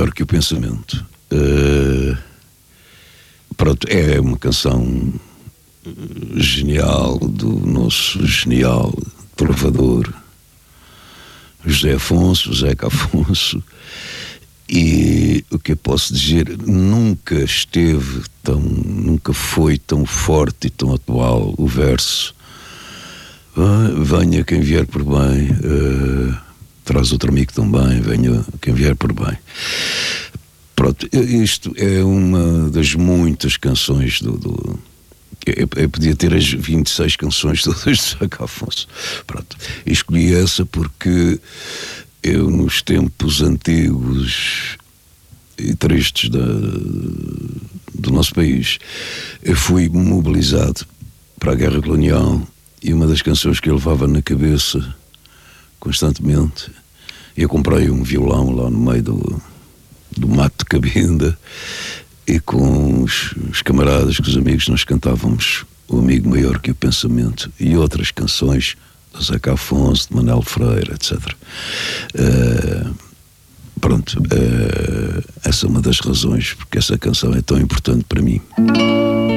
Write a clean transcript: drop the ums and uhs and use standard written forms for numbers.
maior que o pensamento. Pronto, é uma canção genial do nosso genial trovador José Afonso, Zeca Afonso, e o que eu posso dizer, nunca foi tão forte e tão atual o verso: venha quem vier por bem, traz outro amigo também, venha quem vier por bem. Pronto, isto é uma das muitas canções eu podia ter as 26 canções todas de Zeca Afonso. Pronto, escolhi essa porque eu, nos tempos antigos e tristes do nosso país, eu fui mobilizado para a guerra colonial, e uma das canções que eu levava na cabeça constantemente, eu comprei um violão lá no meio do mato de Cabinda, e com os camaradas, com os amigos, nós cantávamos O Amigo Maior que o Pensamento e outras canções do Zeca Afonso, de Manuel Freire, etc. Essa é uma das razões porque essa canção é tão importante para mim.